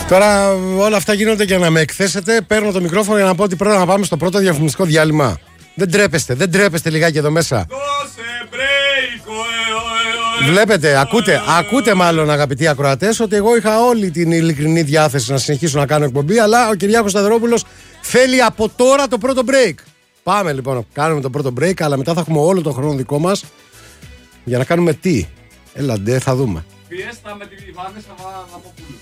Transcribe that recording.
Τώρα όλα αυτά γίνονται για να με εκθέσετε. Παίρνω το μικρόφωνο για να πω ότι πρέπει να πάμε στο πρώτο διαφημιστικό διάλειμμα. Δεν τρέπεστε λιγάκι εδώ μέσα. Βλέπετε, ακούτε μάλλον αγαπητοί ακροατές ότι εγώ είχα όλη την ειλικρινή διάθεση να συνεχίσω να κάνω εκπομπή, αλλά ο Κυριάκος Σταυρόπουλος θέλει από τώρα το πρώτο break. Πάμε λοιπόν, κάνουμε το πρώτο break, αλλά μετά θα έχουμε όλο το χρόνο δικό μας για να κάνουμε τι. Έλαντε, θα δούμε. Πιέστα με τη Βάνεσσα Βαμοπούλου.